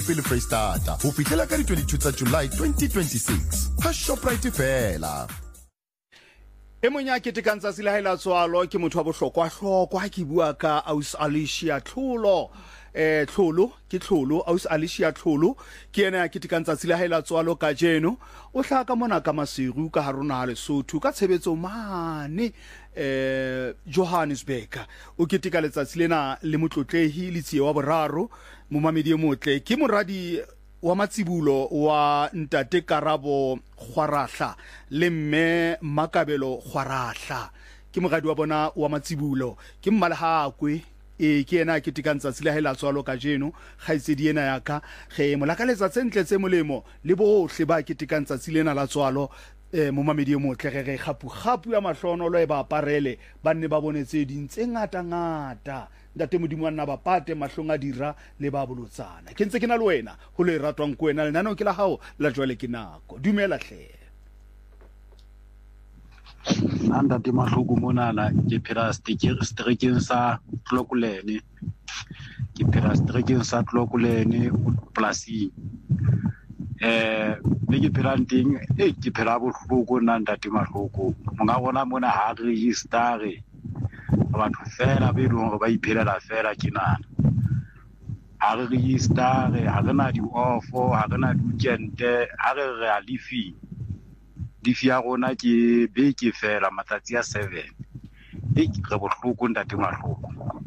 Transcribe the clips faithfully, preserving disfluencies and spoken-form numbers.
pele Freistata ho fihlela ka di twenty-two tsa July twenty twenty-six ka Shoprite fela. E mong ya ketekang tsatsi la hae la tswalo ke motho wa bohlokwa hlokwa ke bua ka Ausi Alicia Tlholo. Eh Tlholo ke Tlholo Ausi Alicia Tlholo ke ena ya ketekang tsatsi la hae la tswalo ka jeno o hlaka mona ka Maseru ka harona le Lesotho ka tshebetso mane eh Johannesburg. O keteka letsatsi lena le motlotlehi le tsiye wa boraro momamedi e motle ke moradi wa Matsibulo wa Ntate Karabo Kgwarahla le mme Makabelo Kgwarahla ke moradi wa bona wa Matsibulo ke Mmalahakwe e ke ena ke tikang tsatsi la hela tswalo ka jeno khaitsedi ena ya ka ge molakaletsa tsentle tse molemo le bohle ba ke tikang tsatsi lena la tswalo eh momamedi e motle ge ge khapu khapu ya mahlonolo e ba aparele ba nne ba bonetse dintse ngata ngata Ntate Modimo wa nna ba pate mahlonga dira le ba bolotsana ke ntse ke na le wena ho le ratwang ko wena le nano ke la hao la jwale ke nako dumela hle Ntate Mahluku mona la ke phela streekeng sa Tlokolene ke phela streekeng sa Tlokolene plasing eh le ke phela nteng e ke phela bohloko nna Ntate Mahluku monga bona mona ha register batho fela be dong ba iphelela fela ke nana ha re register ha rena di offer ha rena di weekend ha re re a lifi lifi ya rona ke be ke fela matsatsi a seven e ke bohloko Ntate Mahluku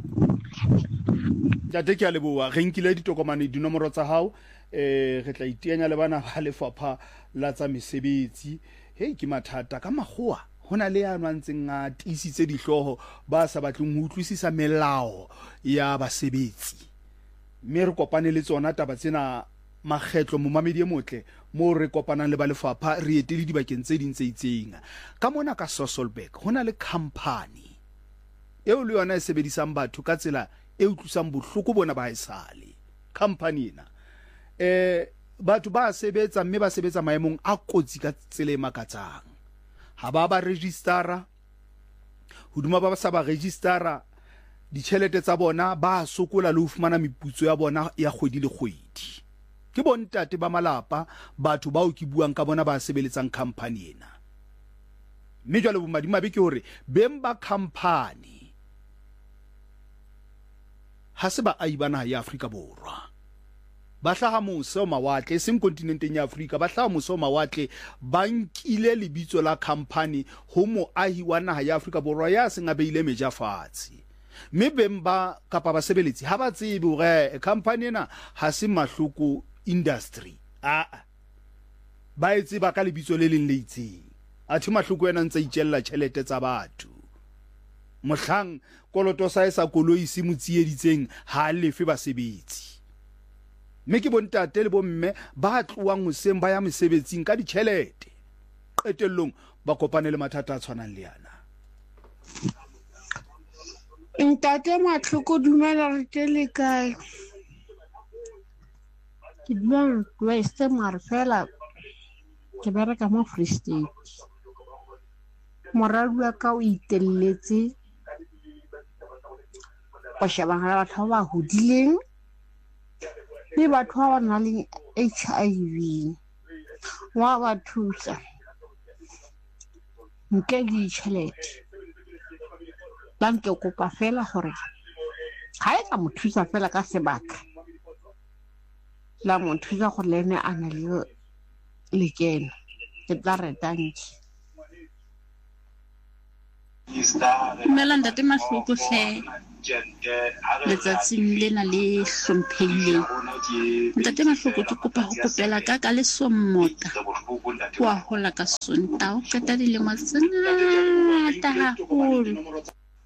Ntate ke a leboa re nkile ditokomane dinomoro tsa hao eh re tla itianya le bana ba lefapha la tsa mesebetsi hey ke mathata ka makgowa hona le ya nwantseng a tisitse dihloho ba sa batleng ho utlwisisa melao ya basebetsi mme re kopane le tsona taba tsena makgetlo momamedi e motle mo re kopanang le ba lefapha re etele dibakeng tse ding tse itseng ka mona ka Sasolburg hona le company eo le yona e sebedisang batho ka tsela e utlwisang bohloko bona ba haesale company ena eh batho ba sebetsa mme ba sebetsa maemong a kotsi ka tsela e makatsang ha ba ba registera hoduma ba sa ba registera ditšhelete tsa bona ba sokola le ho fumana meputso ya bona ya kgwedi le kgwedi ke bontate ba malapa batho bao ke buang ka bona ba sebeletsang company ena mme jwale bo madima be ke hore beng ba company ha se ba aibana ya Afrika Borwa ba hlaha mose o mawatle seng kontinenteng ya Afrika ba hlaha mose o mawatle ba nkile lebitso la company ho moahi wa naha ya Afrika Borwa ya seng a beile meja fatshe mme bemba kapa basebeletsi ha ba tsebe hore company ena ha se Mahluku industry a ba etse ba ka lebitso le leng le itseng a thi Mahluku ena ntse itjella tjhelete tsa batho mohlang koloto sa esa koloi se motsieditseng ha lefe basebetsi mme ke bontate le bomme ba tluwang hoseng ba ya mesebetsing ka ditjhelete qetellong ba kopane le mathata a tshwanang le yana Ntate Mahluku dumela re tele kae ke dula West Mara fela ke bereka mo Free State moradi wa ka o itelletse o shebana le batho ba hodileng le batho ba nang le H I V wa ba thusa nke di tšhelete ba nke kopa fela gore ha e ka mo thusa fela ka sebaka la mo thusa go lene a na le lekeno ke tla retanki Dumela Ntate Mahluku hle letsatsing lena le hlomphehileng Ntate Mahluku ke kopa ho kopela ka ka le sommota wa hola ka Sontaha o qeta dilemo tse ngata haholo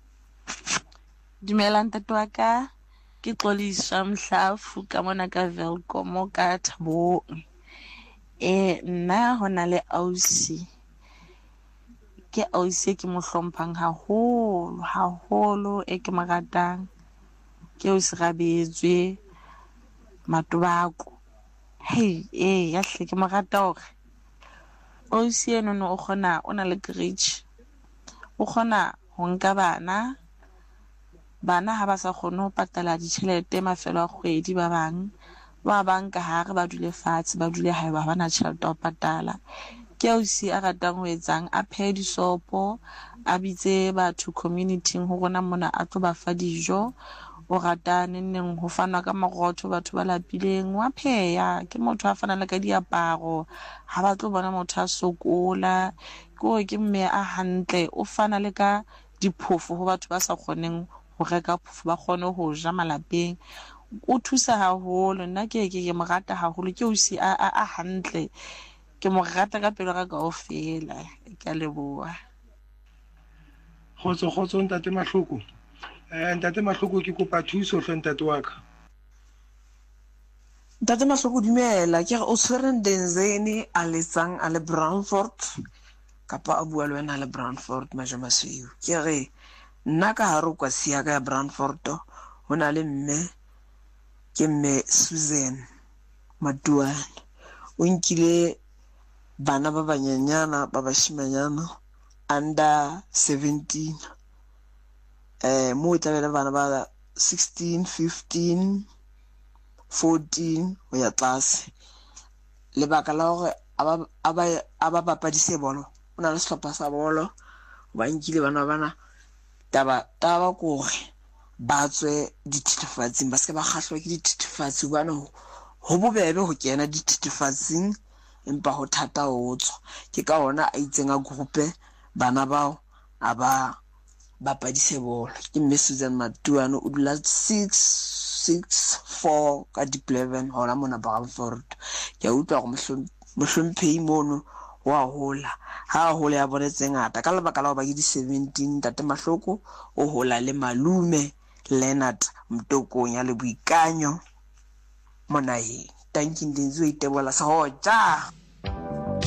Dumela ntate wa ka ke Xoliswa Mhlafu ka mona ka Velkom ka Thabong eh nna hona le ausi ke ausi ke mo hlomphang haholo haholo e ke maratang ke o se rabetswe matobako hey eh ya hle ke marata hore ausi eno no o khona o na le courage o khona ho nka bana bana ha ba sa kgone ho patala ditjhelete mafelo a kgwedi ba bang ba bang ka hare ba dule fatshe ba dule hae ba bana tjhelete ho patala ke ausi a ratang ho etsang a phe disopo a bitse batho community ho rona mona a tlo ba fa dijo o rata neng ho fana ka marotho batho ba lapileng wa pheya ke motho a fana le ka diaparo ha ba tlo bona motho a sokola go ke mme a hantle o fana le ka diphofu ho batho ba sa kgoneng ho reka phofu ba kgone ho ja malapeng o thusa haholo nna ke ke ke mo rata haholo ke ausi a a hantle ke mo rata ka pelo ga kaofela ke a leboha khotso khotso ntate Mahloko eh ntate Mahloko ke kopa thuso hle ntate wa ka ntate Mahloko dumela ke re o tshwereng Denzeni a letsang a le Brownsford kapa a bua le wena le Brownsford majamasweu ke re nna ka hare kwa sia ka ya Brownsford hona le mme ke mme Susan Maduane o nkile bana ba banyanyana ba bashimanyana under seventeen eh mo tla bana ba sixteen fifteen fourteen o ya tlase le baka la hore aba aba aba bapadise bolo ona le sehlopha sa bolo ba nkile bana bana taba taba ko ba tswe dithithefatsing ba se ba kgahlwa ke dithithefatsi bana ho bobebe ho kena dithithefatsing empa ho thata ho tswa ke ka ona a itseng a groupe bana bao aba bapadise bolo ke mme Susan Maduane o dula six six four ka di eleven hona mona Brownsford ke utlwa go mohlomphehi mono wa hola ha hola ya bone tsengata ka lebaka la ho ba ke di seventeen tate Mahloko o hola le malume Leonard Mtokong ya le boikanyo mona e tanking dinzo itebola sa hoja